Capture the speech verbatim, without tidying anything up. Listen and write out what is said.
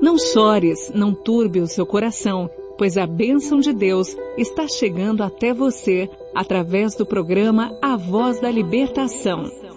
Não chores, não turbe o seu coração, pois a bênção de Deus está chegando até você através do programa A Voz da Libertação.